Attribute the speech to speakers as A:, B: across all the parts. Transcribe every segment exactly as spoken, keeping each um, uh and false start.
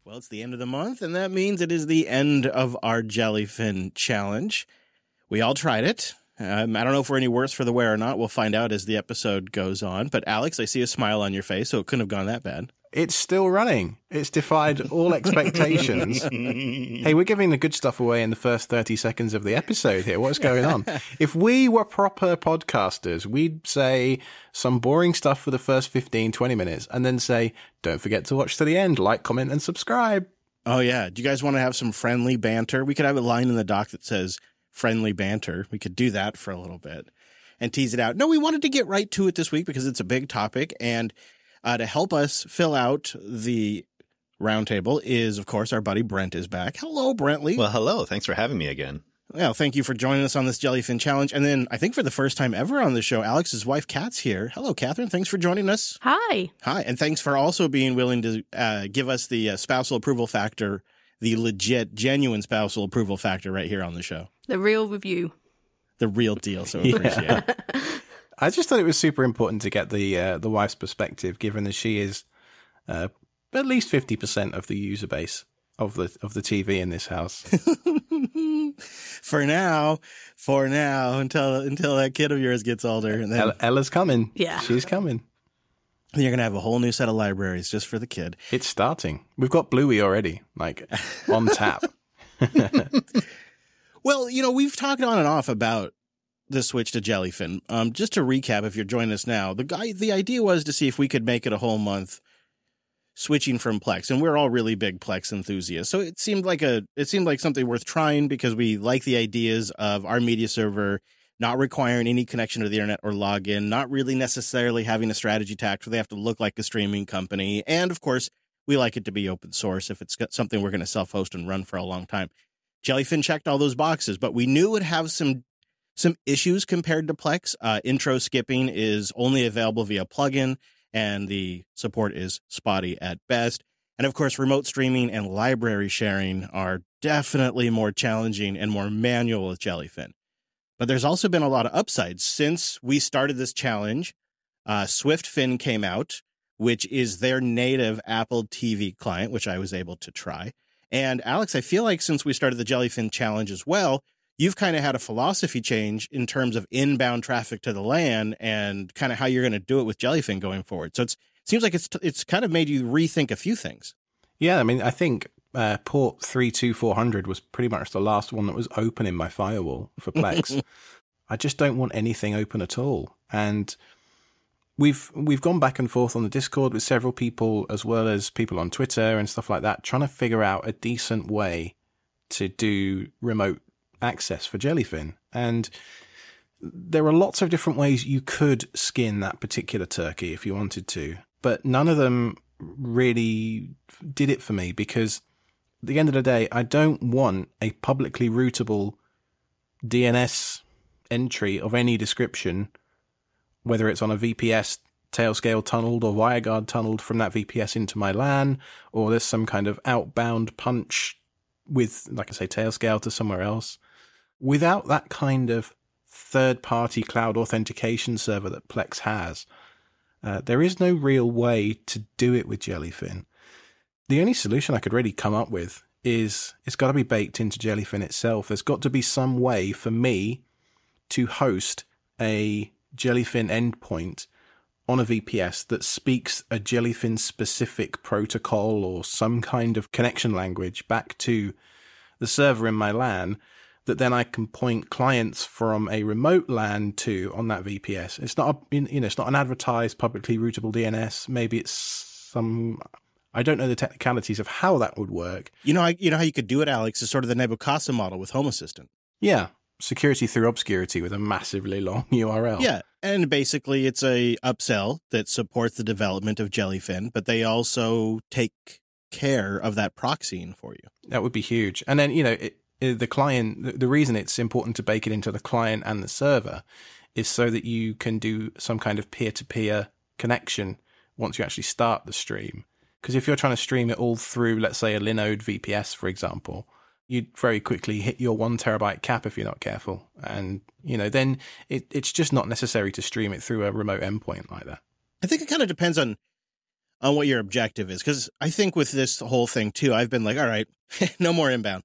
A: Well, it's the end of the month, and that means it is the end of our Jellyfin Challenge. We all tried it. Um, I don't know if we're any worse for the wear or not. We'll find out as the episode goes on. But Alex, I see a smile on your face, so it couldn't have gone that bad.
B: It's still running. It's defied all expectations. Hey, we're giving the good stuff away in the first thirty seconds of the episode here. What's going on? If we were proper podcasters, we'd say some boring stuff for the first fifteen, twenty minutes and then say, don't forget to watch to the end, like, comment, and subscribe.
A: Oh, yeah. Do you guys want to have some friendly banter? We could have a line in the doc that says friendly banter. We could do that for a little bit and tease it out. No, we wanted to get right to it this week because it's a big topic, and Uh, to help us fill out the roundtable is, of course, our buddy Brent is back. Hello, Brentley.
C: Well, hello. Thanks for having me again.
A: Well, thank you for joining us on this Jellyfin Challenge. And then I think for the first time ever on the show, Alex's wife, Kat's here. Hello, Catherine. Thanks for joining us.
D: Hi.
A: Hi. And thanks for also being willing to uh, give us the uh, spousal approval factor, the legit, genuine spousal approval factor right here on the show.
D: The real review.
A: The real deal. So appreciate
B: Yeah.
A: it.
B: I just thought it was super important to get the uh, the wife's perspective, given that she is uh, at least fifty percent of the user base of the of the T V in this house.
A: For now, for now, until until that kid of yours gets older, and then
B: Ella, Ella's coming.
D: Yeah.
B: She's coming.
A: you're gonna have a whole new set of libraries just for the kid.
B: It's starting. We've got Bluey already, like, on tap.
A: Well, you know, we've talked on and off about the switch to Jellyfin. Um, just to recap, if you're joining us now, the guy, the idea was to see if we could make it a whole month switching from Plex, and we're all really big Plex enthusiasts. So it seemed like a, it seemed like something worth trying because we like the ideas of our media server not requiring any connection to the internet or login, not really necessarily having a strategy tact where they have to look like a streaming company, and of course, we like it to be open source if it's got something we're going to self-host and run for a long time. Jellyfin checked all those boxes, but we knew it would have some some issues compared to Plex. Uh, intro skipping is only available via plugin, and the support is spotty at best. And of course, remote streaming and library sharing are definitely more challenging and more manual with Jellyfin. But there's also been a lot of upsides. Since we started this challenge, uh, SwiftFin came out, which is their native Apple T V client, which I was able to try. And Alex, I feel like since we started the Jellyfin Challenge as well, you've kind of had a philosophy change in terms of inbound traffic to the LAN and kind of how you're going to do it with Jellyfin going forward. So it's, it seems like it's it's kind of made you rethink a few things.
B: Yeah, I mean, I think uh, port three two four hundred was pretty much the last one that was open in my firewall for Plex. I just don't want anything open at all. And we've we've gone back and forth on the Discord with several people, as well as people on Twitter and stuff like that, trying to figure out a decent way to do remote access for Jellyfin. And there are lots of different ways you could skin that particular turkey if you wanted to, but none of them really did it for me, because at the end of the day, I don't want a publicly routable D N S entry of any description, whether it's on a V P S tailscale tunneled or WireGuard tunneled from that V P S into my LAN, or there's some kind of outbound punch with, like I say, tailscale to somewhere else. Without that kind of third-party cloud authentication server that Plex has, uh, there is no real way to do it with Jellyfin. The only solution I could really come up with is it's got to be baked into Jellyfin itself. There's got to be some way for me to host a Jellyfin endpoint on a V P S that speaks a Jellyfin-specific protocol or some kind of connection language back to the server in my LAN, that then I can point clients from a remote LAN to on that V P S. It's not a, you know, it's not an advertised publicly routable D N S. Maybe it's some, I don't know the technicalities of how that would work.
A: You know, I, you know how you could do it, Alex, is sort of the Nebuchadnezzar model with Home Assistant.
B: Yeah, security through obscurity with a massively long U R L.
A: Yeah, and basically it's a upsell that supports the development of Jellyfin, but they also take care of that proxying for you.
B: That would be huge. And then, you know, it, the client, the reason it's important to bake it into the client and the server is so that you can do some kind of peer-to-peer connection once you actually start the stream. Because if you're trying to stream it all through, let's say, a Linode V P S, for example, you'd very quickly hit your one terabyte cap if you're not careful. And, you know, then it, it's just not necessary to stream it through a remote endpoint like that.
A: I think it kind of depends on on what your objective is. Because I think with this whole thing, too, I've been like, all right, no more inbound.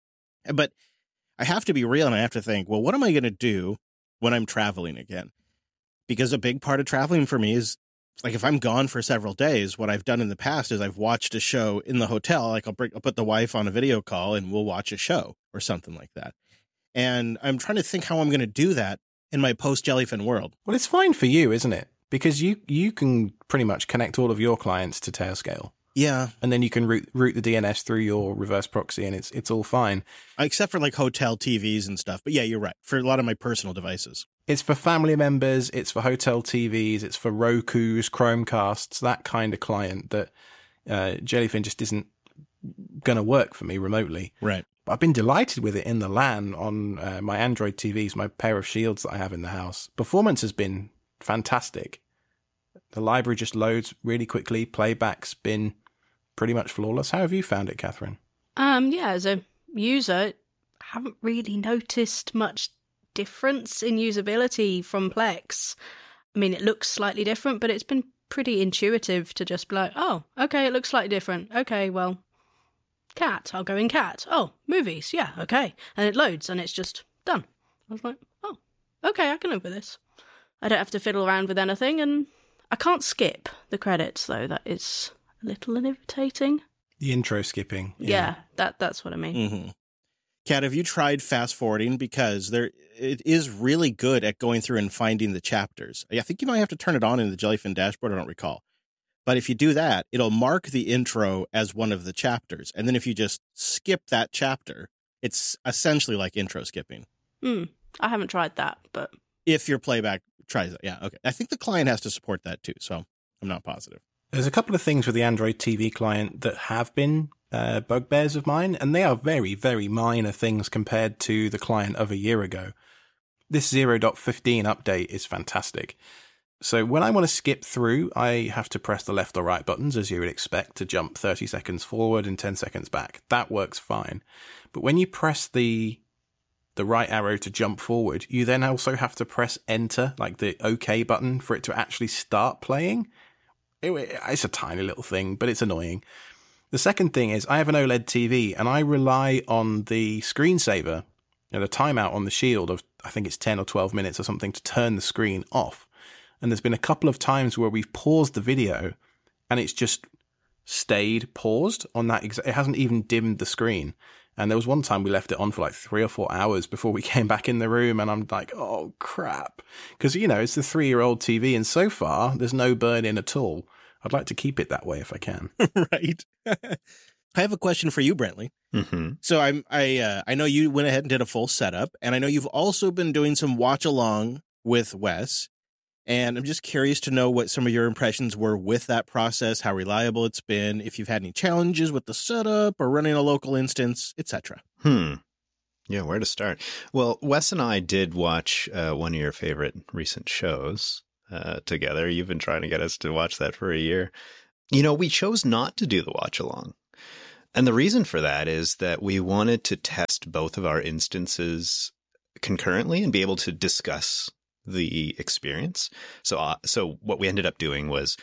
A: But I have to be real and I have to think, well, what am I going to do when I'm traveling again? Because a big part of traveling for me is, like, if I'm gone for several days, what I've done in the past is I've watched a show in the hotel. Like, I'll, bring, I'll put the wife on a video call and we'll watch a show or something like that. And I'm trying to think how I'm going to do that in my post-Jellyfin world.
B: Well, it's fine for you, isn't it? Because you, you can pretty much connect all of your clients to Tailscale.
A: Yeah.
B: And then you can route, route the D N S through your reverse proxy and it's it's all fine.
A: Except for like hotel T Vs and stuff. But yeah, you're right. For a lot of my personal devices.
B: It's for family members. It's for hotel T Vs. It's for Rokus, Chromecasts, that kind of client that uh, Jellyfin just isn't going to work for me remotely.
A: Right.
B: But I've been delighted with it in the LAN on uh, my Android T Vs, my pair of Shields that I have in the house. Performance has been fantastic. The library just loads really quickly. Playback's been pretty much flawless. How have you found it, Catherine?
C: Um, yeah, as a user, I haven't really noticed much difference in usability from Plex. I mean, it looks slightly different, but it's been pretty intuitive to just be like, oh, okay, it looks slightly different. Okay, well, cat, I'll go in cat. Oh, movies, yeah, okay. And it loads and it's just done. I was like, oh, okay, I can live with this. I don't have to fiddle around with anything, and I can't skip the credits, though. That is a little irritating.
B: The intro skipping.
C: Yeah, yeah that that's what I mean.
A: Mm-hmm. Kat, have you tried fast forwarding? Because there, it is really good at going through and finding the chapters. I think you might have to turn it on in the Jellyfin dashboard. I don't recall. But if you do that, it'll mark the intro as one of the chapters. And then if you just skip that chapter, it's essentially like intro skipping.
C: Hmm. I haven't tried that, but...
A: If your playback tries it, yeah, okay. I think the client has to support that too, so I'm not positive.
B: There's a couple of things with the Android T V client that have been uh, bugbears of mine, and they are very, very minor things compared to the client of a year ago. This zero point fifteen update is fantastic. So when I want to skip through, I have to press the left or right buttons, as you would expect, to jump thirty seconds forward and ten seconds back. That works fine. But when you press the the right arrow to jump forward, you then also have to press enter, like the OK button, for it to actually start playing. It, it's a tiny little thing, but it's annoying. The second thing is I have an OLED T V and I rely on the screensaver, you know, the timeout on the Shield of, I think it's ten or twelve minutes or something, to turn the screen off. And there's been a couple of times where we've paused the video and it's just stayed paused on that. Exa- it hasn't even dimmed the screen. And there was one time we left it on for like three or four hours before we came back in the room. And I'm like, oh, crap. Because, you know, it's the three-year-old T V. And so far, there's no burn-in at all. I'd like to keep it that way if I can.
A: Right. I have a question for you, Brentley.
D: Mm-hmm.
A: So I'm, I uh, I know you went ahead and did a full setup. And I know you've also been doing some watch-along with Wes. And I'm just curious to know what some of your impressions were with that process, how reliable it's been, if you've had any challenges with the setup or running a local instance, et cetera.
D: Hmm. Yeah, where to start? Well, Wes and I did watch uh, one of your favorite recent shows uh, together. You've been trying to get us to watch that for a year. You know, we chose not to do the watch along. And the reason for that is that we wanted to test both of our instances concurrently and be able to discuss the experience. So, uh, so what we ended up doing was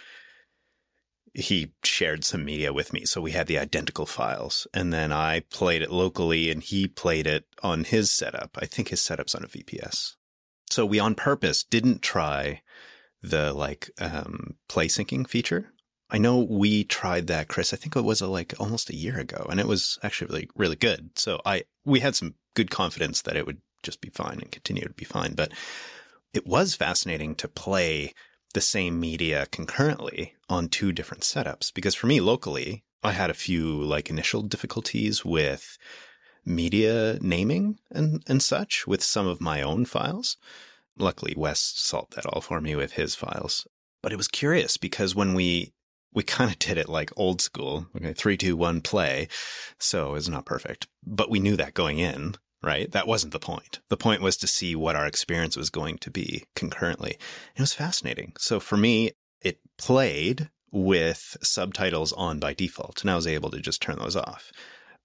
D: he shared some media with me. So we had the identical files, and then I played it locally and he played it on his setup. I think his setup's on a V P S. So we on purpose didn't try the like, um, play syncing feature. I know we tried that, Chris. I think it was a, like almost a year ago, and it was actually really, really good. So I, we had some good confidence that it would just be fine and continue to be fine. But it was fascinating to play the same media concurrently on two different setups, because for me locally, I had a few like initial difficulties with media naming and, and such with some of my own files. Luckily, Wes solved that all for me with his files. But it was curious because when we, we kind of did it like old school, okay, three, two, one, play. So it's not perfect, but we knew that going in. Right? That wasn't the point. The point was to see what our experience was going to be concurrently. It was fascinating. So for me, it played with subtitles on by default, and I was able to just turn those off.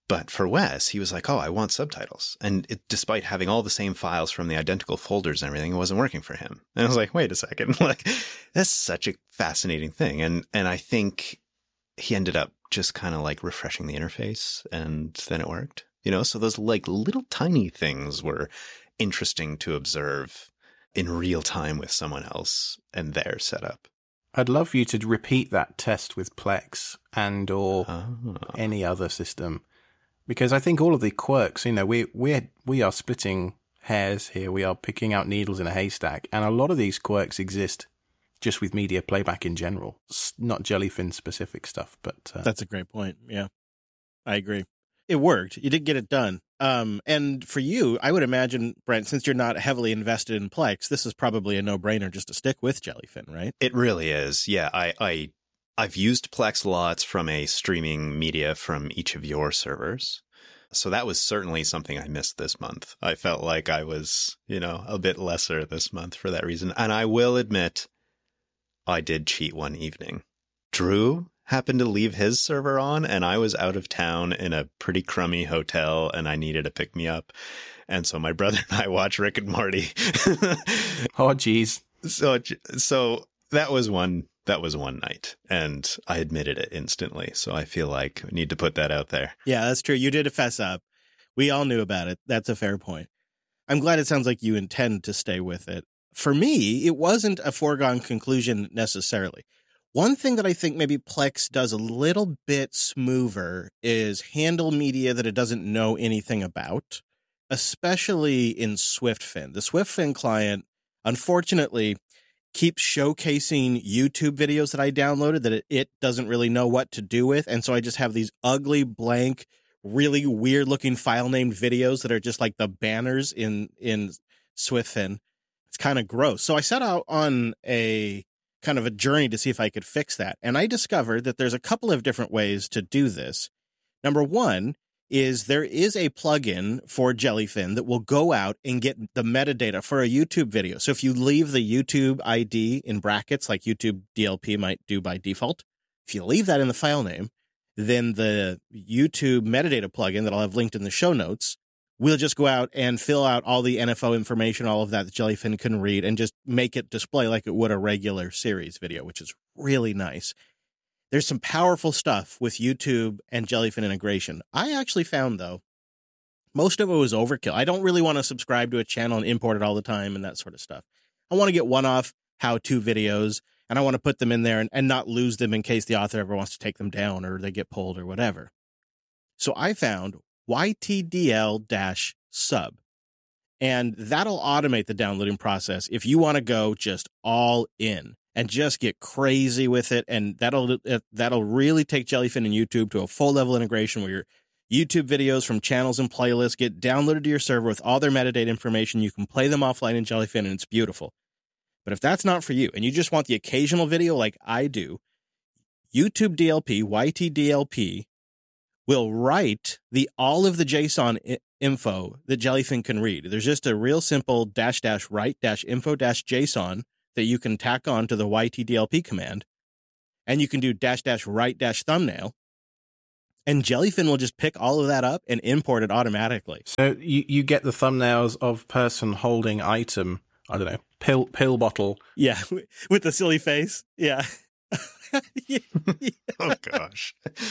D: But for Wes, he was like, oh, I want subtitles. And it, despite having all the same files from the identical folders and everything, it wasn't working for him. And I was like, wait a second. Like, that's such a fascinating thing. And, and I think he ended up just kind of like refreshing the interface, and then it worked, you know? So those like little tiny things were interesting to observe in real time with someone else and their setup.
B: I'd love you to repeat that test with Plex and or oh. any other system. Because I think all of the quirks, you know, we we we are splitting hairs here. We are picking out needles in a haystack, and a lot of these quirks exist just with media playback in general. It's not Jellyfin specific stuff, but uh,
A: that's a great point. Yeah, I agree. It worked. You did get it done. Um, and for you, I would imagine, Brent, since you're not heavily invested in Plex, this is probably a no-brainer just to stick with Jellyfin, right?
D: It really is. Yeah, I. I I've used Plex lots from a streaming media from each of your servers. So that was certainly something I missed this month. I felt like I was, you know, a bit lesser this month for that reason. And I will admit, I did cheat one evening. Drew happened to leave his server on, and I was out of town in a pretty crummy hotel, and I needed a pick-me-up. And so my brother and I watched Rick and Morty.
B: Oh, geez.
D: So, so that was one... That was one night, and I admitted it instantly. So I feel like I need to put that out there.
A: Yeah, that's true. You did fess up. We all knew about it. That's a fair point. I'm glad it sounds like you intend to stay with it. For me, it wasn't a foregone conclusion necessarily. One thing that I think maybe Plex does a little bit smoother is handle media that it doesn't know anything about, especially in SwiftFin. The SwiftFin client, unfortunately, keeps showcasing YouTube videos that I downloaded that it, it doesn't really know what to do with. And so I just have these ugly, blank, really weird looking file named videos that are just like the banners in, in SwiftFin. It's kind of gross. So I set out on a kind of a journey to see if I could fix that. And I discovered that there's a couple of different ways to do this. Number one is there is a plugin for Jellyfin that will go out and get the metadata for a YouTube video. So if you leave the YouTube I D in brackets, like YouTube D L P might do by default, if you leave that in the file name, then the YouTube metadata plugin that I'll have linked in the show notes will just go out and fill out all the N F O information, all of that that Jellyfin can read, and just make it display like it would a regular series video, which is really nice. There's some powerful stuff with YouTube and Jellyfin integration. I actually found, though, most of it was overkill. I don't really want to subscribe to a channel and import it all the time and that sort of stuff. I want to get one-off how-to videos, and I want to put them in there and, and not lose them in case the author ever wants to take them down or they get pulled or whatever. So I found Y T D L-sub, and that'll automate the downloading process if you want to go just all in and just get crazy with it. And that'll that'll really take Jellyfin and YouTube to a full level integration where your YouTube videos from channels and playlists get downloaded to your server with all their metadata information. You can play them offline in Jellyfin, and it's beautiful. But if that's not for you, and you just want the occasional video like I do, YouTube D L P, Y T D L P, will write the all of the JSON I- info that Jellyfin can read. There's just a real simple dash dash write dash info dash JSON that you can tack on to the Y T D L P command, and you can do dash dash write dash thumbnail, and Jellyfin will just pick all of that up and import it automatically.
B: So you, you get the thumbnails of person holding item, I don't know, pill pill bottle.
A: Yeah, with the silly face. Yeah. yeah.
D: Oh, gosh.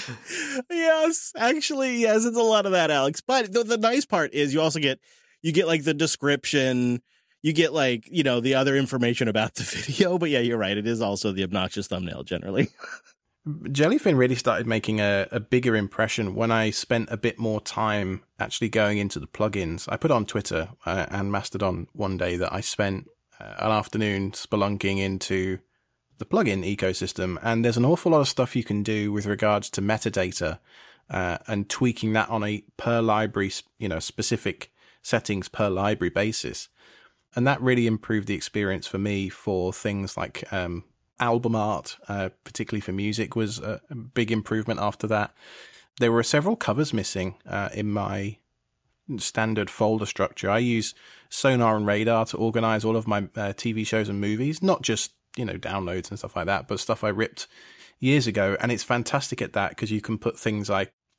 A: Yes, actually, yes, it's a lot of that, Alex. But the, the nice part is you also get, you get like the description, you get like, you know, the other information about the video. But yeah, you're right. It is also the obnoxious thumbnail generally.
B: Jellyfin really started making a, a bigger impression when I spent a bit more time actually going into the plugins. I put on Twitter uh, and Mastodon one day that I spent uh, an afternoon spelunking into the plugin ecosystem, and there's an awful lot of stuff you can do with regards to metadata uh, and tweaking that on a per library, you know, specific settings per library basis. And that really improved the experience for me for things like um, album art, uh, particularly for music, was a big improvement after that. There were several covers missing uh, in my standard folder structure. I use Sonar and Radar to organize all of my uh, T V shows and movies, not just, you know, downloads and stuff like that, but stuff I ripped years ago. And it's fantastic at that because you can put things like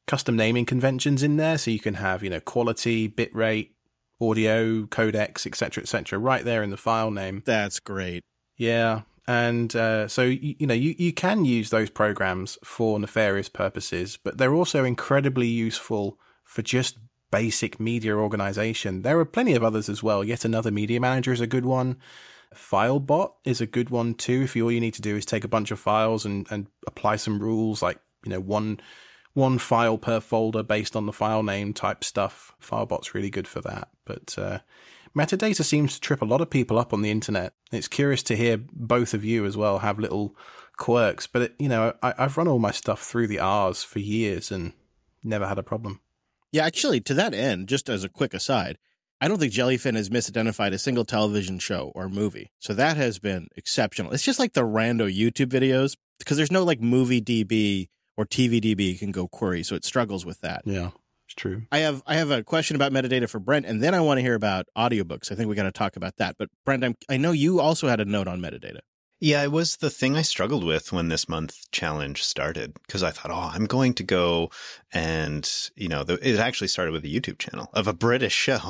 B: custom naming conventions in there, so you can have, you know, quality, bitrate, audio, codecs, et cetera, et cetera, right there in the file name.
A: That's great.
B: Yeah. And uh, so, you, you know, you, you can use those programs for nefarious purposes, but they're also incredibly useful for just basic media organization. There are plenty of others as well. Yet Another Media Manager is a good one. FileBot is a good one too. If all you need to do is take a bunch of files and, and apply some rules, like, you know, one one file per folder based on the file name type stuff. FileBot's really good for that. But uh, metadata seems to trip a lot of people up on the internet. It's curious to hear both of you as well have little quirks. But, it, you know, I, I've run all my stuff through the R's for years and never had a problem.
A: Yeah, actually, to that end, just as a quick aside, I don't think Jellyfin has misidentified a single television show or movie. So that has been exceptional. It's just like the rando YouTube videos, because there's no like movie D B or T V D B you can go query, so it struggles with that.
B: Yeah, it's true.
A: I have I have a question about metadata for Brent, and then I want to hear about audiobooks. I think we got to talk about that. But Brent, I'm, I know you also had a note on metadata.
D: Yeah, it was the thing I struggled with when this month challenge started, because I thought, oh, I'm going to go and, you know, the, it actually started with a YouTube channel of a British show.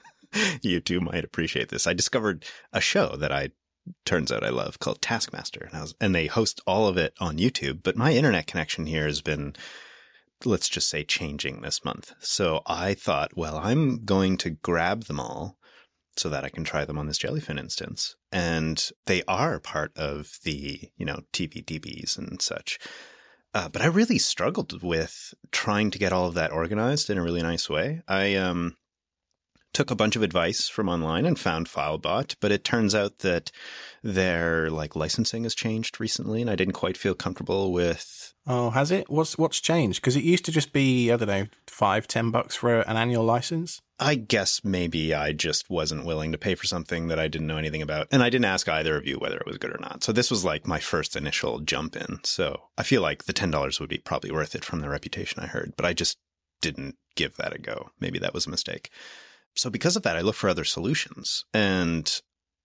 D: You too might appreciate this. I discovered a show that I, turns out I love, called Taskmaster, and, I was, and they host all of it on YouTube. But my internet connection here has been, let's just say, changing this month. So I thought, well, I'm going to grab them all so that I can try them on this Jellyfin instance. And they are part of the, you know, T V D Bs and such. Uh, but I really struggled with trying to get all of that organized in a really nice way. I um, took a bunch of advice from online and found FileBot, but it turns out that their like licensing has changed recently, and I didn't quite feel comfortable with.
B: Oh, has it? What's what's changed? Because it used to just be, I don't know, five, ten bucks for an annual license.
D: I guess maybe I just wasn't willing to pay for something that I didn't know anything about. And I didn't ask either of you whether it was good or not. So this was like my first initial jump in. So I feel like the ten dollars would be probably worth it from the reputation I heard, but I just didn't give that a go. Maybe that was a mistake. So because of that, I looked for other solutions, and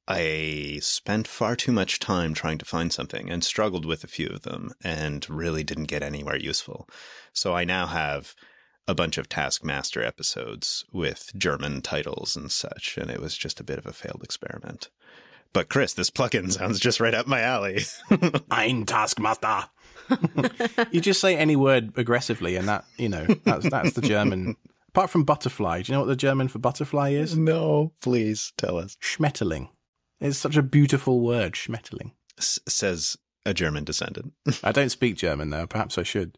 D: I spent far too much time trying to find something and struggled with a few of them and really didn't get anywhere useful. So I now have a bunch of Taskmaster episodes with German titles and such, and it was just a bit of a failed experiment. But Chris, this plugin sounds just right up my alley.
B: Ein Taskmaster. You just say any word aggressively, and that, you know, that's that's the German. Apart from butterfly, do you know what the German for butterfly is?
D: No, please tell us.
B: Schmetterling. It's such a beautiful word, Schmetterling.
D: S- says a German descendant.
B: I don't speak German, though. Perhaps I should.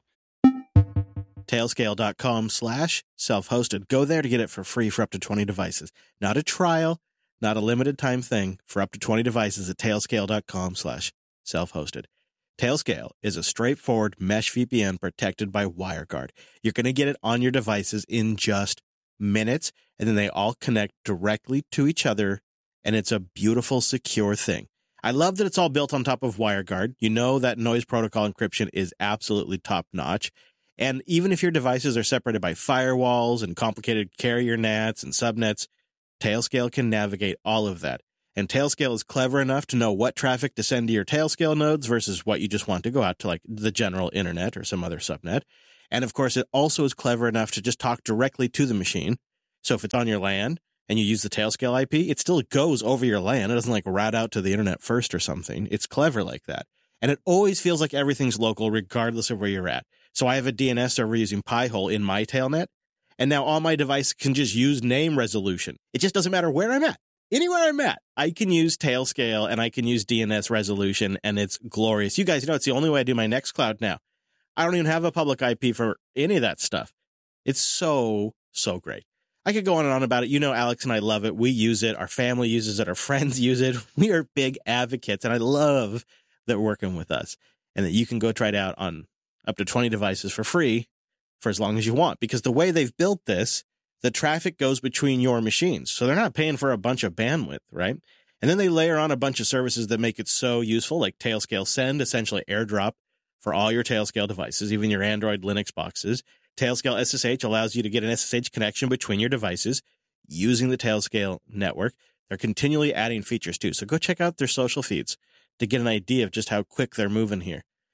A: Tailscale.com slash self-hosted. Go there to get it for free for up to twenty devices. Not a trial, not a limited time thing. For up to twenty devices at tailscale.com slash self-hosted. Tailscale is a straightforward mesh V P N protected by WireGuard. You're going to get it on your devices in just minutes, and then they all connect directly to each other, and it's a beautiful, secure thing. I love that it's all built on top of WireGuard. You know that noise protocol encryption is absolutely top-notch. And even if your devices are separated by firewalls and complicated carrier nets and subnets, Tailscale can navigate all of that. And Tailscale is clever enough to know what traffic to send to your Tailscale nodes versus what you just want to go out to, like the general internet or some other subnet. And of course, it also is clever enough to just talk directly to the machine. So if it's on your LAN and you use the Tailscale I P, it still goes over your LAN. It doesn't like route out to the internet first or something. It's clever like that. And it always feels like everything's local regardless of where you're at. So I have a D N S server using Pi-hole in my Tailnet, and now all my devices can just use name resolution. It just doesn't matter where I'm at. Anywhere I'm at, I can use Tailscale and I can use D N S resolution, and it's glorious. You guys know it's the only way I do my Nextcloud now. I don't even have a public I P for any of that stuff. It's so, so great. I could go on and on about it. You know, Alex and I love it. We use it. Our family uses it. Our friends use it. We are big advocates, and I love that we're working with us and that you can go try it out on up to twenty devices for free for as long as you want. Because the way they've built this, the traffic goes between your machines. So they're not paying for a bunch of bandwidth, right? And then they layer on a bunch of services that make it so useful, like Tailscale Send, essentially AirDrop for all your Tailscale devices, even your Android Linux boxes. Tailscale S S H allows you to get an S S H connection between your devices using the Tailscale network. They're continually adding features too. So go check out their social feeds to get an idea of just how quick they're moving here.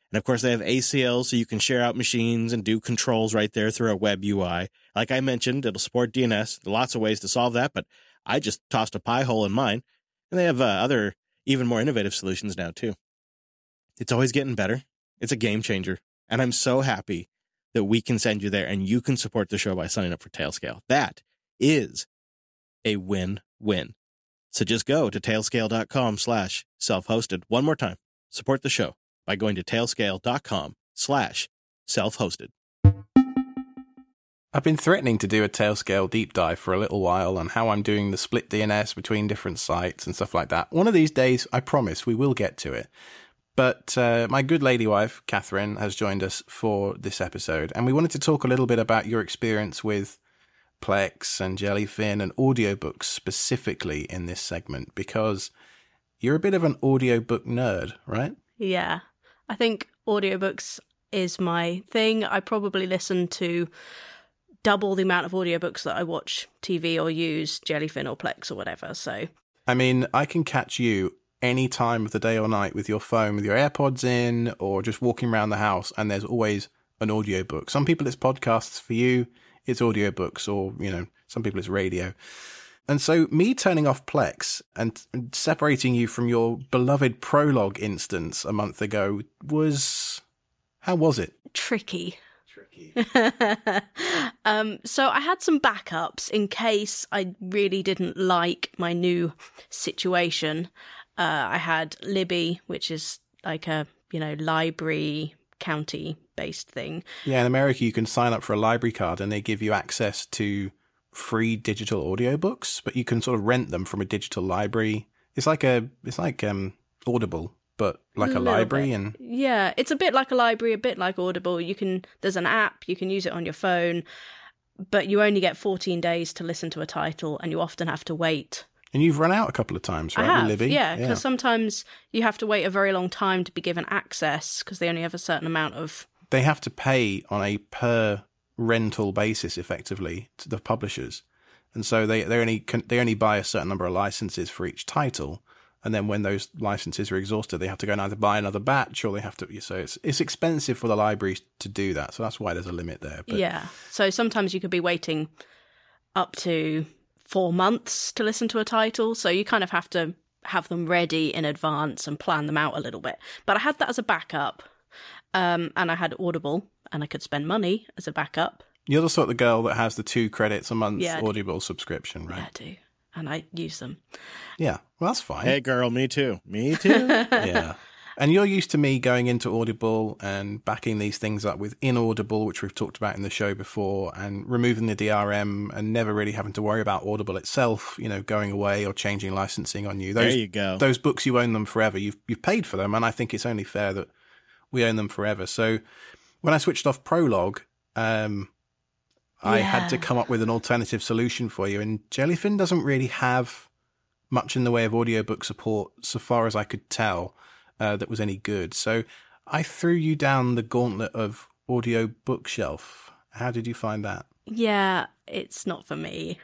A: And of course, they have A C L, so you can share out machines and do controls right there through a web U I. Like I mentioned, it'll support D N S. Lots of ways to solve that, but I just tossed a Pi hole in mine. And they have uh, other, even more innovative solutions now, too. It's always getting better. It's a game changer. And I'm so happy that we can send you there and you can support the show by signing up for Tailscale. That is a win-win. So just go to tailscale.com slash self-hosted. One more time. Support the show by going to tailscale.com slash self-hosted.
B: I've been threatening to do a Tailscale deep dive for a little while on how I'm doing the split D N S between different sites and stuff like that. One of these days, I promise, we will get to it. But uh, my good lady wife, Catherine, has joined us for this episode, and we wanted to talk a little bit about your experience with Plex and Jellyfin and audiobooks specifically in this segment, because you're a bit of an audiobook nerd, right?
C: Yeah. I think audiobooks is my thing. I probably listen to double the amount of audiobooks that I watch T V or use Jellyfin or Plex or whatever. So,
B: I mean, I can catch you any time of the day or night with your phone, with your AirPods in, or just walking around the house, and there's always an audiobook. Some people it's podcasts. For you, it's audiobooks, or, you know, some people it's radio. And so me turning off Plex and separating you from your beloved Prologue instance a month ago was... how was it?
C: Tricky. Tricky. um, so I had some backups in case I really didn't like my new situation. Uh, I had Libby, which is like a, you know, library county-based thing.
B: Yeah, in America, you can sign up for a library card and they give you access to free digital audiobooks, but you can sort of rent them from a digital library. It's like a, it's like um, Audible, but like a, a library.
C: Bit.
B: And
C: yeah, it's a bit like a library, a bit like Audible. You can, there's an app, you can use it on your phone, but you only get fourteen days to listen to a title, and you often have to wait.
B: And you've run out a couple of times, right,
C: I have,
B: with Libby?
C: yeah, because
B: yeah.
C: sometimes you have to wait a very long time to be given access because they only have a certain amount of...
B: They have to pay on a per rental basis, effectively, to the publishers. And so they, they only can, they only buy a certain number of licenses for each title. And then when those licenses are exhausted, they have to go and either buy another batch, or they have to... So it's it's expensive for the libraries to do that. So that's why there's a limit there. But
C: yeah. So sometimes you could be waiting up to four months to listen to a title. So you kind of have to have them ready in advance and plan them out a little bit. But I had that as a backup. Um, and I had Audible, and I could spend money as a backup.
B: You're the sort of girl that has the two credits a month
C: yeah,
B: Audible subscription, right?
C: Yeah, I do. And I use them.
B: Yeah, well, that's fine.
A: Hey, girl, me too. Me too.
B: Yeah. And you're used to me going into Audible and backing these things up with Inaudible, which we've talked about in the show before, and removing the D R M and never really having to worry about Audible itself, you know, going away or changing licensing on you. Those,
A: there you go.
B: Those books, you own them forever. You've you've paid for them, and I think it's only fair that we own them forever. So when I switched off Prologue, um, I
C: yeah.
B: had to come up with an alternative solution for you. And Jellyfin doesn't really have much in the way of audiobook support, so far as I could tell. Uh, that was any good. So I threw you down the gauntlet of audio bookshelf. How did you find that?
C: Yeah, it's not for me.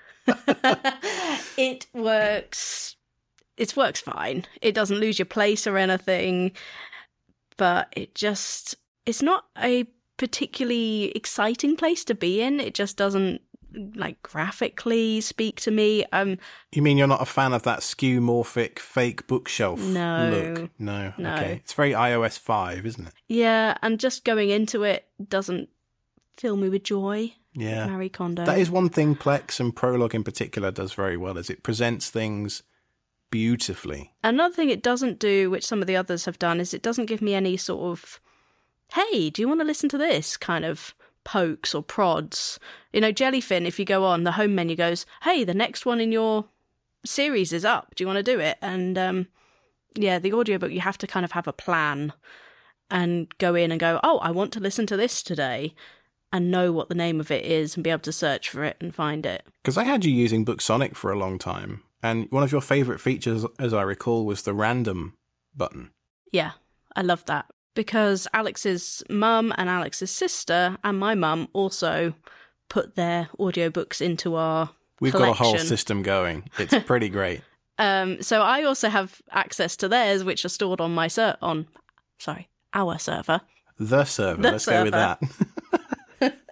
C: It works. It works fine. It doesn't lose your place or anything, but it just, it's not a particularly exciting place to be in. It just doesn't, like, graphically speak to me. Um,
B: you mean you're not a fan of that skeuomorphic fake bookshelf
C: no,
B: look? No.
C: No.
B: Okay. It's very i O S five, isn't it?
C: Yeah, and just going into it doesn't fill me with joy.
B: Yeah.
C: Marie Kondo.
B: That is one thing Plex and Prologue in particular does very well, is it presents things beautifully.
C: Another thing it doesn't do, which some of the others have done, is it doesn't give me any sort of, hey, do you want to listen to this kind of pokes or prods. You know, Jellyfin, if you go on, the home menu goes, hey, the next one in your series is up. Do you want to do it? And um, yeah, the audiobook, you have to kind of have a plan and go in and go, oh, I want to listen to this today, and know what the name of it is and be able to search for it and find it.
B: Because I had you using BookSonic for a long time, and one of your favourite features, as I recall, was the random button.
C: Yeah, I love that. Because Alex's mum and Alex's sister and my mum also put their audiobooks into our
B: We've
C: collection.
B: got a whole system going. It's pretty great.
C: Um, so I also have access to theirs, which are stored on my ser- on, sorry, our server.
B: The server.
C: The
B: Let's
C: server.
B: go with that.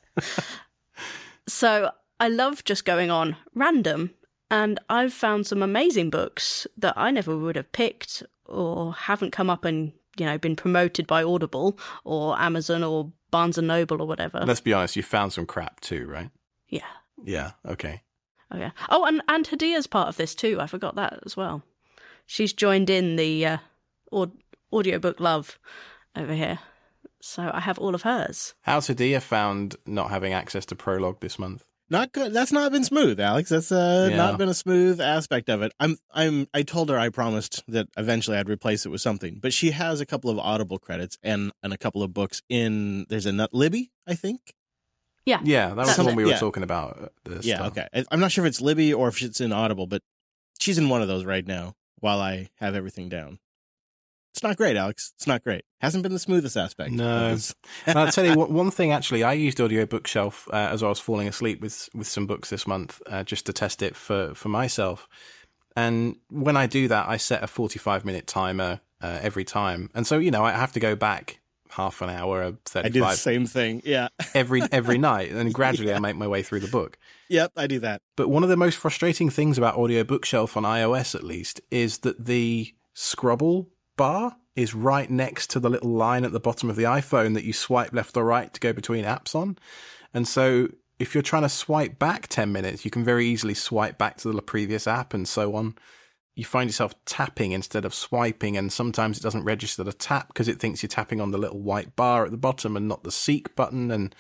C: So I love just going on random, and I've found some amazing books that I never would have picked or haven't come up and, you know, been promoted by Audible or Amazon or Barnes and Noble or whatever.
B: Let's be honest, you found some crap too, right?
C: Yeah.
B: Yeah, okay.
C: Okay. Oh, and, and Hadia's part of this too. I forgot that as well. She's joined in the uh, aud- audiobook love over here. So I have all of hers.
B: How's Hadia found not having access to Prologue this month?
A: Not good. That's not been smooth, Alex. That's uh,
B: Yeah.
A: not been a smooth aspect of it. I'm, I'm. I told her I promised that eventually I'd replace it with something, but she has a couple of Audible credits and and a couple of books in. There's a Nut Libby, I think.
C: Yeah.
B: Yeah, that was
C: That's
B: the one
A: it.
B: we were
A: Yeah.
B: talking about. At the
A: Yeah.
B: start.
A: Okay. I- I'm not sure if it's Libby or if it's in Audible, but she's in one of those right now while I have everything down. It's not great, Alex. It's not great. Hasn't been the smoothest aspect.
B: No.
A: of this.
B: And I'll tell you what, one thing, actually, I used Audio Bookshelf uh, as I was falling asleep with with some books this month, uh, just to test it for, for myself. And when I do that, I set a forty-five minute timer uh, every time. And so, you know, I have to go back half an hour,
A: I do the
B: thirty-five,
A: same thing. Yeah.
B: every every night. And gradually
A: Yeah.
B: I make my way through the book.
A: Yep. I do that.
B: But one of the most frustrating things about Audio Bookshelf on iOS, at least, is that the scrobble bar is right next to the little line at the bottom of the iPhone that you swipe left or right to go between apps on. And so if you're trying to swipe back ten minutes, you can very easily swipe back to the previous app and so on. You find yourself tapping instead of swiping, and sometimes it doesn't register the tap because it thinks you're tapping on the little white bar at the bottom and not the seek button. And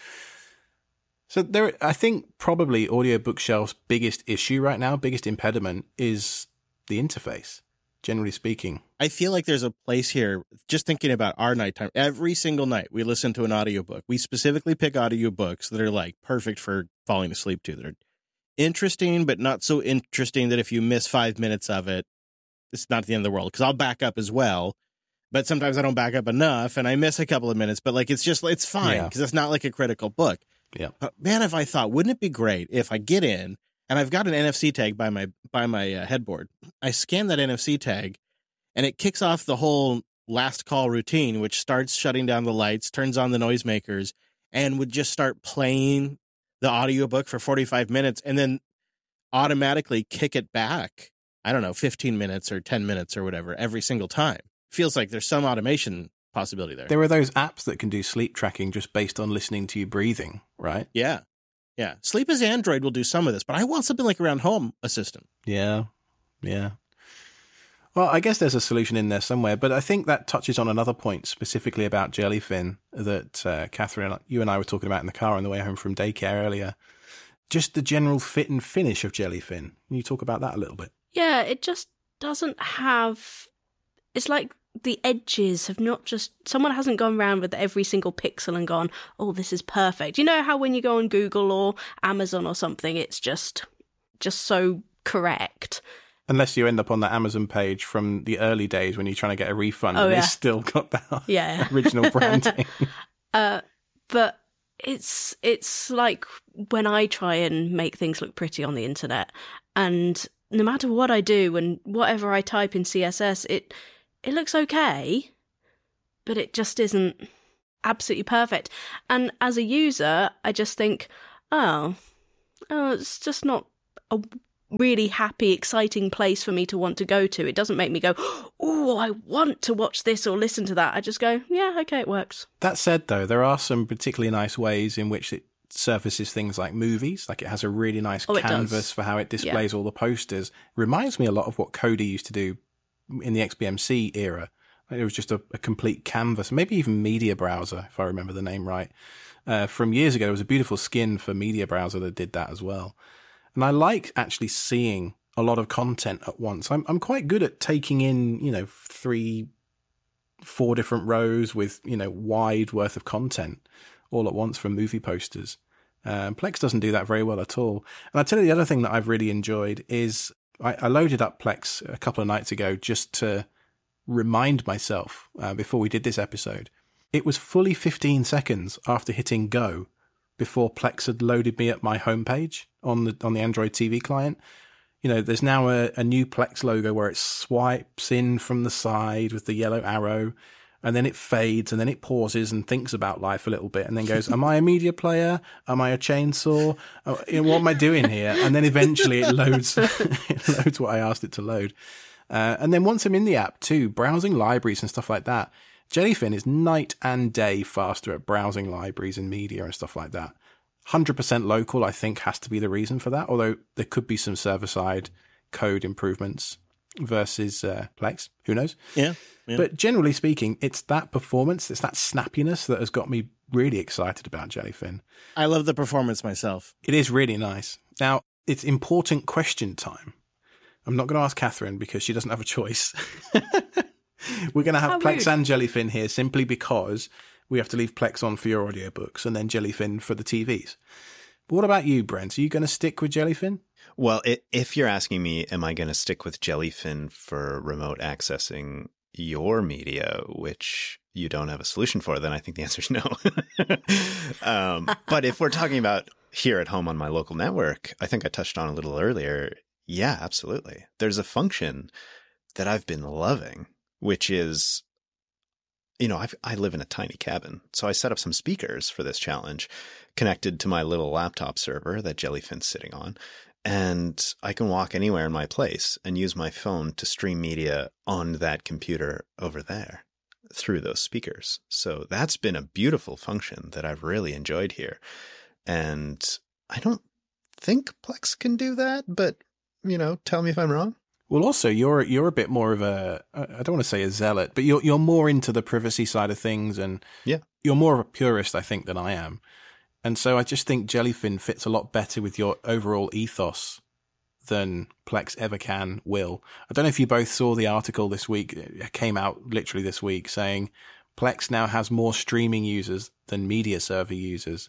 B: so there, I think probably Audio Bookshelf's biggest issue right now, biggest impediment, is the interface, generally speaking.
A: I feel like there's a place here, just thinking about our nighttime. Every single night we listen to an audiobook. We specifically pick audiobooks that are like perfect for falling asleep to. They're interesting, but not so interesting that if you miss five minutes of it, it's not the end of the world. Because I'll back up as well. But sometimes I don't back up enough and I miss a couple of minutes. But like, it's just, it's fine
B: Yeah.
A: because it's not like a critical book.
B: Yeah.
A: But man, if I thought, wouldn't it be great if I get in and I've got an N F C tag by my, by my uh, headboard. I scan that N F C tag and it kicks off the whole last call routine, which starts shutting down the lights, turns on the noisemakers, and would just start playing the audiobook for forty-five minutes and then automatically kick it back. I don't know, fifteen minutes or ten minutes or whatever every single time. Feels like there's some automation possibility there.
B: There are those apps that can do sleep tracking just based on listening to you breathing, right?
A: Yeah. Yeah. Sleep as Android will do some of this, but I want something like around Home Assistant.
B: Yeah. Yeah. Well, I guess there's a solution in there somewhere, but I think that touches on another point specifically about Jellyfin that uh, Catherine, you and I were talking about in the car on the way home from daycare earlier. Just the general fit and finish of Jellyfin. Can you talk about that a little bit?
C: Yeah, it just doesn't have... It's like the edges have not just... Someone hasn't gone around with every single pixel and gone, oh, this is perfect. You know how when you go on Google or Amazon or something, it's just just so correct.
B: Unless you end up on the Amazon page from the early days when you're trying to get a refund
C: Oh,
B: and
C: yeah.
B: it's still got that
C: Yeah.
B: original branding.
C: uh, but it's it's like when I try and make things look pretty on the internet, and no matter what I do and whatever I type in C S S, it it looks okay, but it just isn't absolutely perfect. And as a user, I just think, oh, oh, it's just not a really happy, exciting place for me to want to go to. It doesn't make me go, oh, I want to watch this or listen to that. I just go, yeah, okay, it works.
B: That said, though, there are some particularly nice ways in which it surfaces things like movies. Like it has a really nice
C: Oh, it
B: canvas
C: does.
B: for how it displays all the posters. Reminds me a lot of what Kodi used to do in the X B M C era. It was just a, a complete canvas, maybe even Media Browser, if I remember the name right. Uh, from years ago, there was a beautiful skin for Media Browser that did that as well. And I like actually seeing a lot of content at once. I'm I'm quite good at taking in, you know, three, four different rows with, you know, wide worth of content all at once from movie posters. Um, Plex doesn't do that very well at all. And I tell you the other thing that I've really enjoyed is I, I loaded up Plex a couple of nights ago just to remind myself uh, before we did this episode. It was fully fifteen seconds after hitting go before Plex had loaded me at my homepage on the on the Android T V client. You know, there's now a, a new Plex logo where it swipes in from the side with the yellow arrow. And then it fades, and then it pauses and thinks about life a little bit, and then goes, am I a media player? Am I a chainsaw? Oh, you know, what am I doing here? And then eventually it loads, it loads what I asked it to load. Uh, and then once I'm in the app too, browsing libraries and stuff like that, Jellyfin is night and day faster at browsing libraries and media and stuff like that. one hundred percent local, I think, has to be the reason for that, although there could be some server-side code improvements versus uh, Plex. Who knows?
A: Yeah, yeah.
B: But generally speaking, it's that performance, it's that snappiness that has got me really excited about Jellyfin.
A: I love the performance myself.
B: It is really nice. Now, it's important question time. I'm not going to ask Catherine because she doesn't have a choice. We're going to have
C: How
B: Plex
C: rude.
B: and Jellyfin here simply because we have to leave Plex on for your audiobooks and then Jellyfin for the T Vs. But what about you, Brent? Are you going to stick with Jellyfin?
D: Well, it, if you're asking me, am I going to stick with Jellyfin for remote accessing your media, which you don't have a solution for, then I think the answer is no. um, but if we're talking about here at home on my local network, I think I touched on a little earlier. Yeah, absolutely. There's a function that I've been loving, which is, you know, I've, I live in a tiny cabin. So I set up some speakers for this challenge connected to my little laptop server that Jellyfin's sitting on. And I can walk anywhere in my place and use my phone to stream media on that computer over there through those speakers. So that's been a beautiful function that I've really enjoyed here. And I don't think Plex can do that, but, you know, tell me if I'm wrong.
B: Well, also, you're you're a bit more of a, I don't want to say a zealot, but you're you're more into the privacy side of things, and
D: yeah.
B: you're more of a purist, I think, than I am. And so I just think Jellyfin fits a lot better with your overall ethos than Plex ever can, will. I don't know if you both saw the article this week, it came out literally this week, saying Plex now has more streaming users than media server users.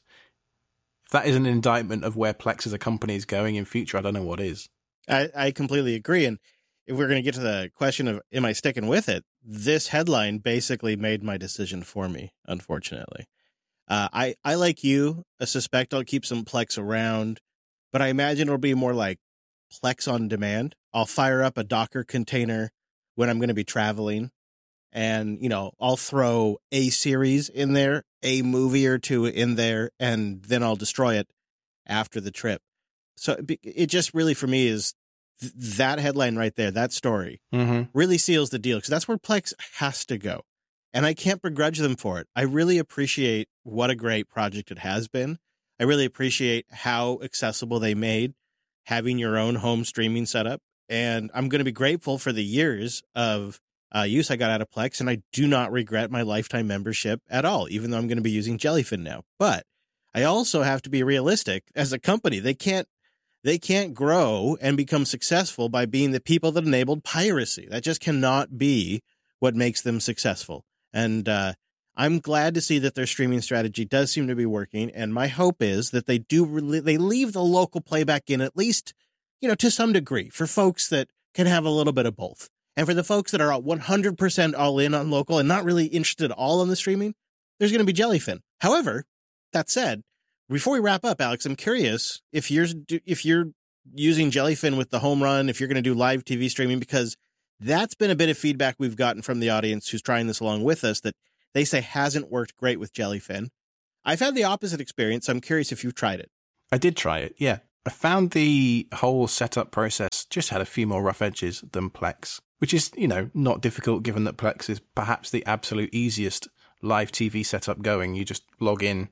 B: If that is an indictment of where Plex as a company is going in future, I don't know what is.
A: I, I completely agree. And if we're going to get to the question of, am I sticking with it? This headline basically made my decision for me, unfortunately. Uh, I, I, like you, I suspect I'll keep some Plex around, but I imagine it'll be more like Plex on demand. I'll fire up a Docker container when I'm going to be traveling, and, you know, I'll throw a series in there, a movie or two in there, and then I'll destroy it after the trip. So it just really, for me, is th- that headline right there, that story,
B: mm-hmm.
A: really seals the deal, because that's where Plex has to go. And I can't begrudge them for it. I really appreciate what a great project it has been. I really appreciate how accessible they made having your own home streaming setup. And I'm going to be grateful for the years of uh, use I got out of Plex. And I do not regret my lifetime membership at all, even though I'm going to be using Jellyfin now. But I also have to be realistic as a company. They can't, they can't grow and become successful by being the people that enabled piracy. That just cannot be what makes them successful. And uh, I'm glad to see that their streaming strategy does seem to be working. And my hope is that they do re- they leave the local playback in, at least, you know, to some degree, for folks that can have a little bit of both. And for the folks that are one hundred percent all in on local and not really interested at all in the streaming, there's going to be Jellyfin. However, that said, before we wrap up, Alex, I'm curious if you're if you're using Jellyfin with the home run, if you're going to do live T V streaming, because that's been a bit of feedback we've gotten from the audience who's trying this along with us, that they say hasn't worked great with Jellyfin. I've had the opposite experience. So I'm curious if you've tried it.
B: I did try it, yeah. I found the whole setup process just had a few more rough edges than Plex, which is, you know, not difficult given that Plex is perhaps the absolute easiest live T V setup going. You just log in,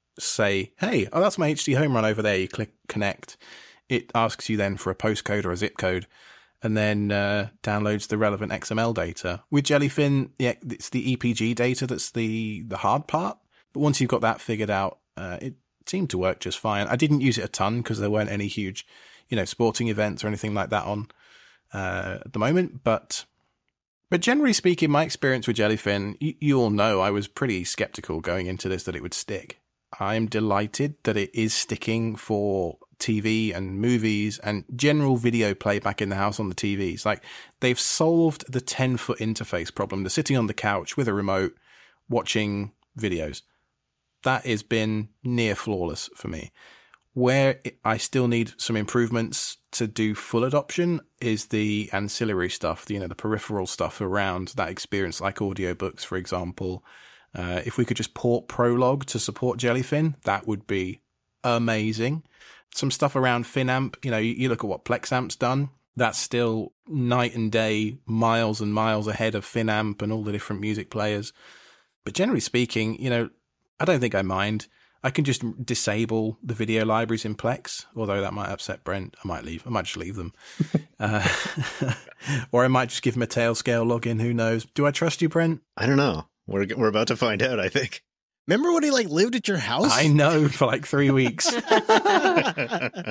B: say, hey, oh, that's my H D home run over there. You click connect. It asks you then for a postcode or a zip code, and then uh, downloads the relevant X M L data. With Jellyfin, yeah, it's the E P G data that's the, the hard part. But once you've got that figured out, uh, it seemed to work just fine. I didn't use it a ton because there weren't any huge, you know, sporting events or anything like that on uh, at the moment. But but generally speaking, my experience with Jellyfin, you, you all know I was pretty skeptical going into this that it would stick. I'm delighted that it is sticking for T V and movies and general video playback in the house on the T Vs. Like, they've solved the ten-foot interface problem. They're sitting on the couch with a remote watching videos. That has been near flawless for me. Where I still need some improvements to do full adoption is the ancillary stuff, the, you know, the peripheral stuff around that experience, like audiobooks, for example. Uh, if we could just port Prologue to support Jellyfin, that would be amazing. Some stuff around Finamp, you know, you, you look at what Plexamp's done. That's still night and day, miles and miles ahead of Finamp and all the different music players. But generally speaking, you know, I don't think I mind. I can just disable the video libraries in Plex, although that might upset Brent. I might leave. I might just leave them. uh, or I might just give him a Tailscale login. Who knows? Do I trust you, Brent?
D: I don't know. We're we're about to find out, I think.
A: Remember when he like lived at your house?
B: I know, for like three weeks. uh,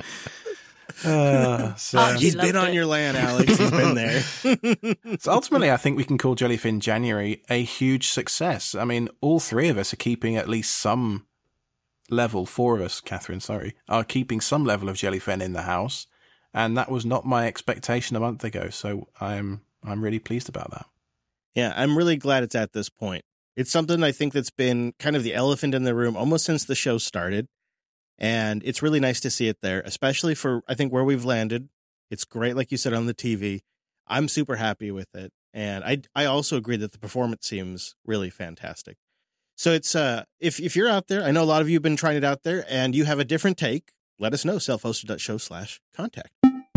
B: so.
C: Oh,
A: He's
C: loved
A: been on
C: it.
A: your land, Alex. He's been there.
B: So ultimately, I think we can call Jellyfin January a huge success. I mean, all three of us are keeping at least some level, four of us, Catherine, sorry, are keeping some level of Jellyfin in the house. And that was not my expectation a month ago. So I'm I'm really pleased about that.
A: Yeah, I'm really glad it's at this point. It's something I think that's been kind of the elephant in the room almost since the show started. And it's really nice to see it there, especially for, I think, where we've landed. It's great, like you said, on the T V. I'm super happy with it. And I I also agree that the performance seems really fantastic. So it's, uh, if, if you're out there, I know a lot of you have been trying it out there and you have a different take, let us know, self-hosted.show slash contact.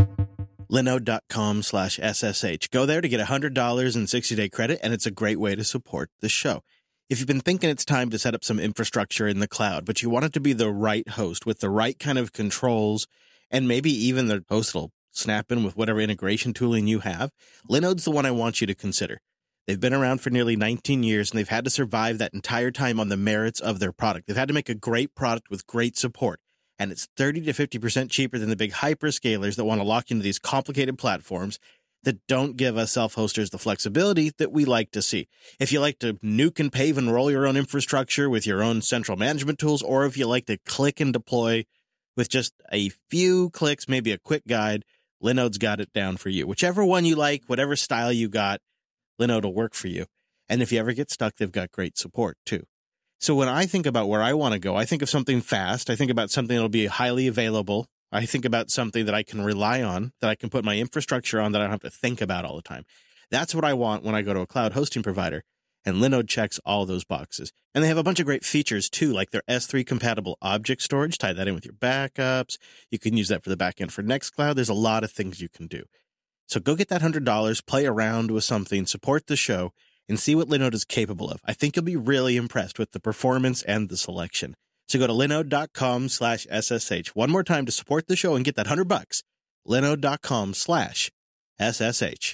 A: Linode.com slash SSH. Go there to get one hundred dollars in sixty-day credit, and it's a great way to support the show. If you've been thinking it's time to set up some infrastructure in the cloud, but you want it to be the right host with the right kind of controls, and maybe even the host will snap in with whatever integration tooling you have, Linode's the one I want you to consider. They've been around for nearly nineteen years, and they've had to survive that entire time on the merits of their product. They've had to make a great product with great support. And it's thirty to fifty percent cheaper than the big hyperscalers that want to lock into these complicated platforms that don't give us self-hosters the flexibility that we like to see. If you like to nuke and pave and roll your own infrastructure with your own central management tools, or if you like to click and deploy with just a few clicks, maybe a quick guide, Linode's got it down for you. Whichever one you like, whatever style you got, Linode will work for you. And if you ever get stuck, they've got great support too. So when I think about where I want to go, I think of something fast. I think about something that'll be highly available. I think about something that I can rely on, that I can put my infrastructure on, that I don't have to think about all the time. That's what I want when I go to a cloud hosting provider. And Linode checks all those boxes. And they have a bunch of great features too, like their S three compatible object storage. Tie that in with your backups. You can use that for the backend for Nextcloud. There's a lot of things you can do. So go get that one hundred dollars, play around with something, support the show, and see what Linode is capable of. I think you'll be really impressed with the performance and the selection. So go to linode.com slash SSH. One more time to support the show and get that one hundred bucks. Linode.com slash SSH.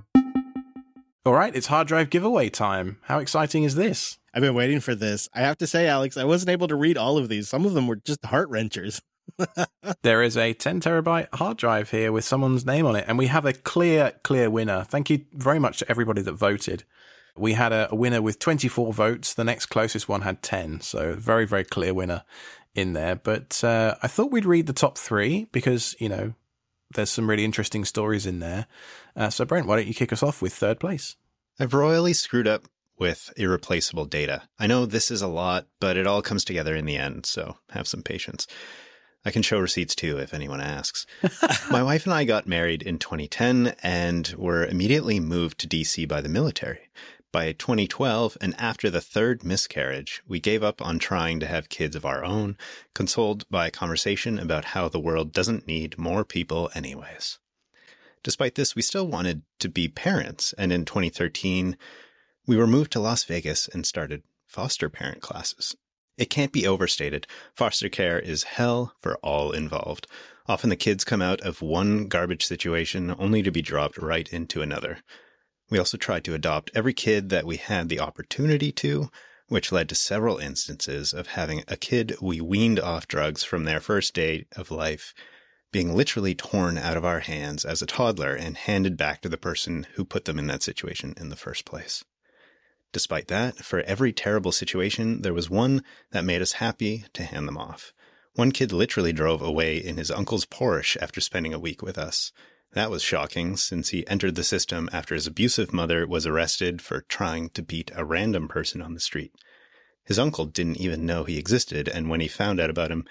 B: All right, it's hard drive giveaway time. How exciting is this?
A: I've been waiting for this. I have to say, Alex, I wasn't able to read all of these. Some of them were just heart-wrenchers.
B: There is a ten terabyte hard drive here with someone's name on it, and we have a clear, clear winner. Thank you very much to everybody that voted. We had a, a winner with twenty-four votes. The next closest one had ten, so very, very clear winner in there. But uh, I thought we'd read the top three because, you know, there's some really interesting stories in there. Uh, so, Brent, why don't you kick us off with third place?
D: I've royally screwed up with irreplaceable data. I know this is a lot, but it all comes together in the end, so have some patience. I can show receipts too if anyone asks. My wife and I got married in twenty ten and were immediately moved to D C by the military. By twenty twelve, and after the third miscarriage, we gave up on trying to have kids of our own, consoled by a conversation about how the world doesn't need more people anyways. Despite this, we still wanted to be parents, and in twenty thirteen, we were moved to Las Vegas and started foster parent classes. It can't be overstated. Foster care is hell for all involved. Often the kids come out of one garbage situation only to be dropped right into another. We also tried to adopt every kid that we had the opportunity to, which led to several instances of having a kid we weaned off drugs from their first day of life being literally torn out of our hands as a toddler and handed back to the person who put them in that situation in the first place. Despite that, for every terrible situation, there was one that made us happy to hand them off. One kid literally drove away in his uncle's Porsche after spending a week with us. That was shocking, since he entered the system after his abusive mother was arrested for trying to beat a random person on the street. His uncle didn't even know he existed, and when he found out about him,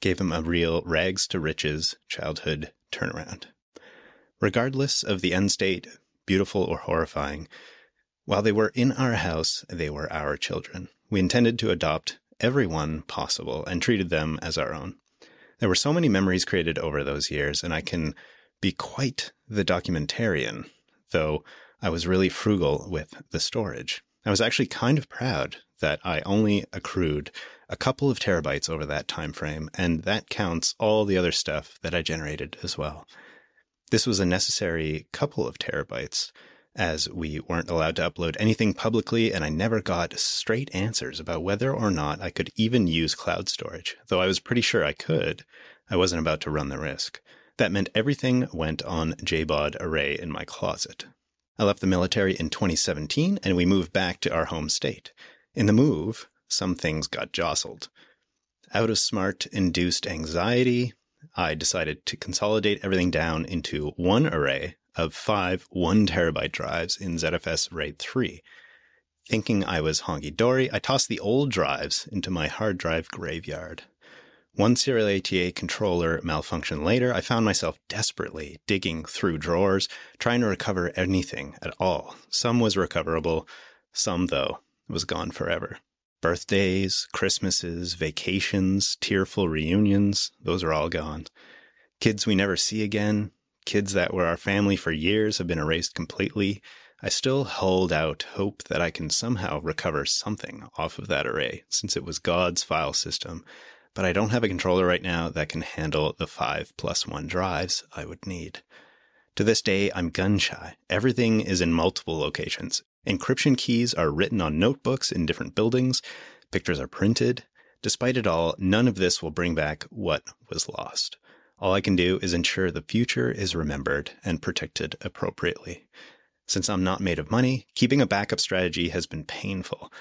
D: gave him a real rags to riches childhood turnaround. Regardless of the end state, beautiful or horrifying, while they were in our house, they were our children. We intended to adopt everyone possible and treated them as our own. There were so many memories created over those years, and I can be quite the documentarian, though I was really frugal with the storage. I was actually kind of proud that I only accrued a couple of terabytes over that time frame, and that counts all the other stuff that I generated as well. This was a necessary couple of terabytes, as we weren't allowed to upload anything publicly, and I never got straight answers about whether or not I could even use cloud storage. Though I was pretty sure I could, I wasn't about to run the risk. That meant everything went on J B O D array in my closet. I left the military in twenty seventeen, and we moved back to our home state. In the move, some things got jostled. Out of smart-induced anxiety, I decided to consolidate everything down into one array of five one terabyte drives in Z F S RAID three. Thinking I was honky-dory, I tossed the old drives into my hard drive graveyard. One serial A T A controller malfunction later, I found myself desperately digging through drawers, trying to recover anything at all. Some was recoverable, some, though, was gone forever. Birthdays, Christmases, vacations, tearful reunions, those are all gone. Kids we never see again, kids that were our family for years have been erased completely. I still hold out hope that I can somehow recover something off of that array, since it was God's file system. But I don't have a controller right now that can handle the five plus one drives I would need. To this day, I'm gun-shy. Everything is in multiple locations. Encryption keys are written on notebooks in different buildings. Pictures are printed. Despite it all, none of this will bring back what was lost. All I can do is ensure the future is remembered and protected appropriately. Since I'm not made of money, keeping a backup strategy has been painful.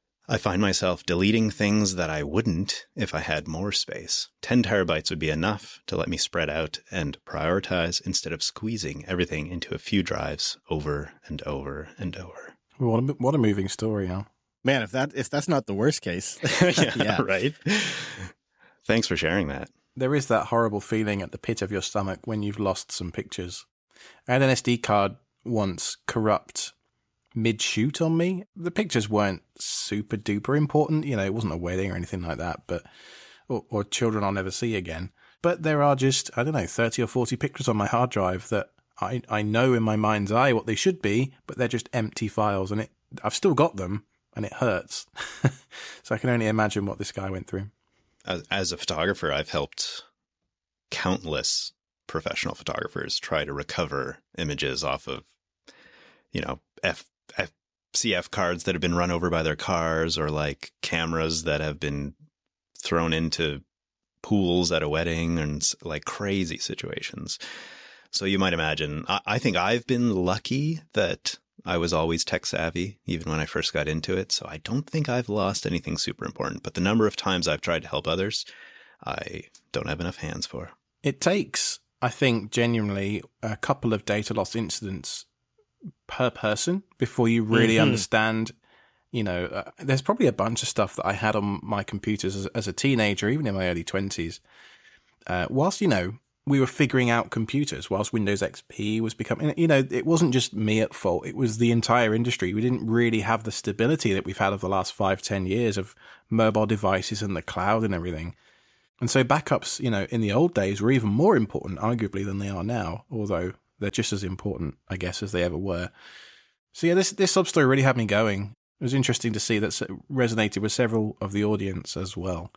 D: I find myself deleting things that I wouldn't if I had more space. ten terabytes would be enough to let me spread out and prioritize instead of squeezing everything into a few drives over and over and over.
B: What a, what a moving story, huh?
A: Man, if that if that's not the worst case.
D: yeah,
A: yeah,
D: right? Thanks for sharing that.
B: There is that horrible feeling at the pit of your stomach when you've lost some pictures. I had an S D card once corrupt mid-shoot on me. The pictures weren't super duper important. You know, it wasn't a wedding or anything like that, but or, or children I'll never see again. But there are just, I don't know, thirty or forty pictures on my hard drive that I, I know in my mind's eye what they should be, but they're just empty files. And it I've still got them, and it hurts. So I can only imagine what this guy went through.
D: As, as a photographer, I've helped countless professional photographers try to recover images off of, you know, F F C F cards that have been run over by their cars, or like cameras that have been thrown into pools at a wedding, and like crazy situations. So you might imagine, I, I think I've been lucky that I was always tech savvy, even when I first got into it. So I don't think I've lost anything super important, but the number of times I've tried to help others, I don't have enough hands for.
B: It takes, I think, genuinely a couple of data loss incidents per person before you really mm-hmm. understand. You know, uh, there's probably a bunch of stuff that I had on my computers as, as a teenager, even in my early twenties. Uh, whilst, you know, we were figuring out computers, whilst Windows X P was becoming, you know, it wasn't just me at fault. It was the entire industry. We didn't really have the stability that we've had over the last five, ten years of mobile devices and the cloud and everything. And so backups, you know, in the old days were even more important, arguably, than they are now, although they're just as important, I guess, as they ever were. So yeah, this this sub story really had me going. It was interesting to see that it resonated with several of the audience as well.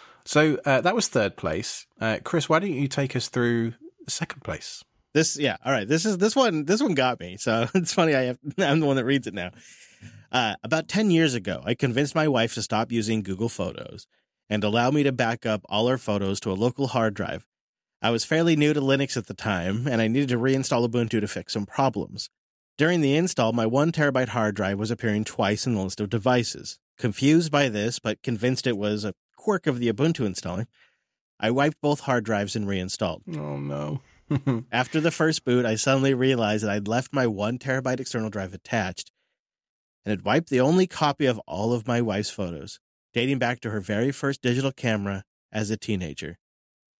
B: So uh, that was third place. Uh, Chris, why don't you take us through second place?
A: This, yeah, all right. This is this one. This one got me. So it's funny. I have, I'm the one that reads it now. Uh, about ten years ago, I convinced my wife to stop using Google Photos and allow me to back up all our photos to a local hard drive. I was fairly new to Linux at the time, and I needed to reinstall Ubuntu to fix some problems. During the install, my one terabyte hard drive was appearing twice in the list of devices. Confused by this, but convinced it was a quirk of the Ubuntu installing, I wiped both hard drives and reinstalled.
B: Oh, no.
A: After the first boot, I suddenly realized that I'd left my one terabyte external drive attached, and had wiped the only copy of all of my wife's photos, dating back to her very first digital camera as a teenager.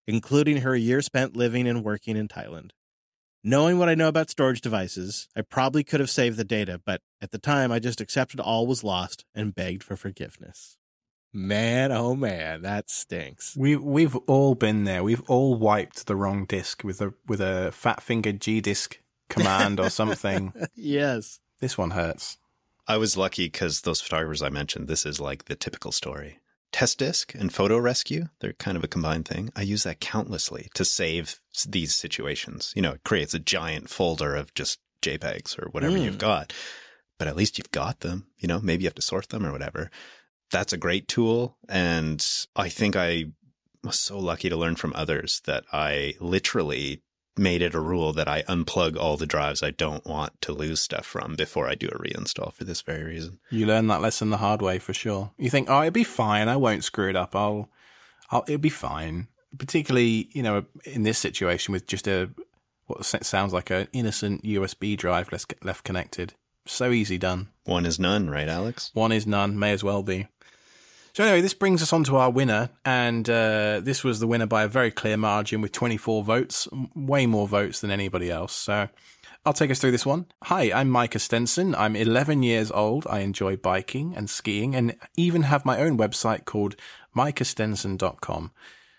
A: including her year spent living and working in Thailand. Knowing what I know about storage devices, I probably could have saved the data, but at the time I just accepted all was lost and begged for forgiveness. Man, oh man, that stinks.
B: We we've all been there. We've all wiped the wrong disk with a with a fat fingered G disk command or something.
A: Yes.
B: This one hurts.
D: I was lucky because those photographers I mentioned, this is like the typical story. Test disk and photo rescue, they're kind of a combined thing. I use that countlessly to save these situations. You know, it creates a giant folder of just JPEGs or whatever mm. you've got. But at least you've got them. You know, maybe you have to sort them or whatever. That's a great tool. And I think I was so lucky to learn from others that I literally made it a rule that I unplug all the drives I don't want to lose stuff from before I do a reinstall for this very reason.
B: You learn that lesson the hard way for sure. You think, oh, it'll be fine. I won't screw it up. I'll, I'll, it'll be fine. Particularly, you know, in this situation with just a, what sounds like an innocent U S B drive left connected. So easy done.
D: One is none, right, Alex?
B: One is none. May as well be. So anyway, this brings us on to our winner, and uh, this was the winner by a very clear margin with twenty-four votes, way more votes than anybody else. So I'll take us through this one. Hi, I'm Micah Stenson. I'm eleven years old. I enjoy biking and skiing and even have my own website called micah stenson dot com.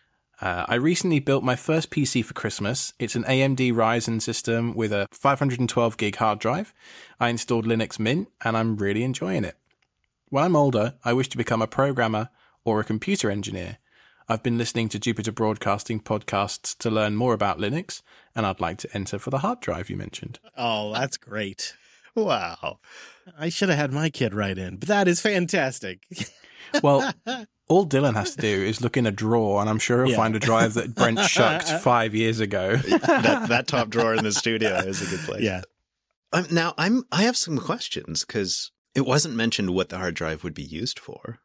B: Uh, I recently built my first P C for Christmas. It's an A M D Ryzen system with a five hundred twelve gig hard drive. I installed Linux Mint, and I'm really enjoying it. When I'm older, I wish to become a programmer or a computer engineer. I've been listening to Jupiter Broadcasting podcasts to learn more about Linux, and I'd like to enter for the hard drive you mentioned.
A: Oh, that's great.
D: Wow.
A: I should have had my kid write in, but that is fantastic.
B: Well, all Dylan has to do is look in a drawer, and I'm sure he'll yeah. find a drive that Brent shucked five years ago.
D: that, that top drawer in the studio is a good place.
A: Yeah.
D: Um, now, I'm I have some questions, because it wasn't mentioned what the hard drive would be used for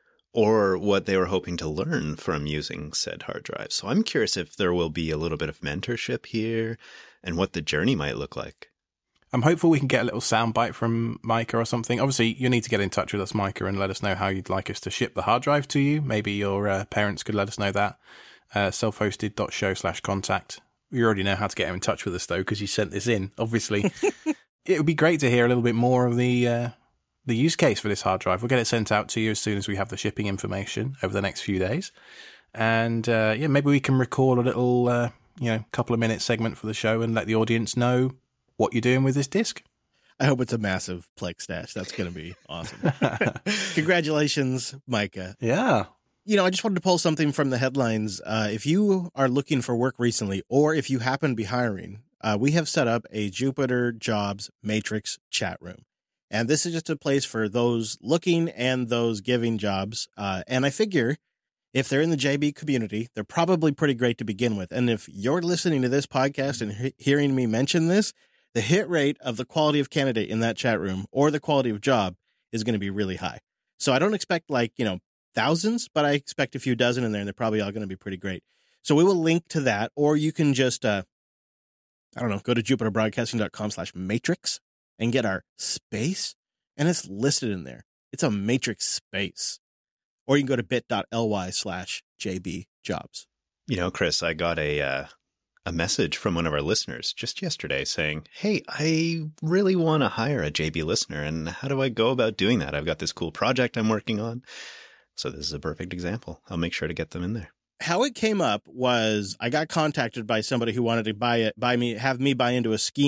D: or what they were hoping to learn from using said hard drive. So I'm curious if there will be a little bit of mentorship here and what the journey might look like.
B: I'm hopeful we can get a little soundbite from Micah or something. Obviously, you need to get in touch with us, Micah, and let us know how you'd like us to ship the hard drive to you. Maybe your uh, parents could let us know that. Uh, self-hosted.show slash contact. You already know how to get in touch with us, though, because you sent this in, obviously. It would be great to hear a little bit more of the... Uh, the use case for this hard drive. We'll get it sent out to you as soon as we have the shipping information over the next few days. And uh, yeah, maybe we can record a little, uh, you know, couple of minute segment for the show and let the audience know what you're doing with this disc.
A: I hope it's a massive Plex stash. That's going to be awesome. Congratulations, Micah.
B: Yeah.
A: You know, I just wanted to pull something from the headlines. Uh, if you are looking for work recently, or if you happen to be hiring, uh, we have set up a Jupiter Jobs Matrix chat room. And this is just a place for those looking and those giving jobs. Uh, and I figure if they're in the J B community, they're probably pretty great to begin with. And if you're listening to this podcast and he- hearing me mention this, the hit rate of the quality of candidate in that chat room or the quality of job is going to be really high. So I don't expect like, you know, thousands, but I expect a few dozen in there, and they're probably all going to be pretty great. So we will link to that, or you can just, uh, I don't know, go to jupiterbroadcasting.com slash matrix. and get our space, and it's listed in there. It's a matrix space. Or you can go to bit.ly slash jbjobs.
D: You know, Chris, I got a uh, a message from one of our listeners just yesterday saying, hey, I really want to hire a J B listener, and how do I go about doing that? I've got this cool project I'm working on. So this is a perfect example. I'll make sure to get them in there.
A: How it came up was I got contacted by somebody who wanted to buy it, buy me, have me buy into a scheme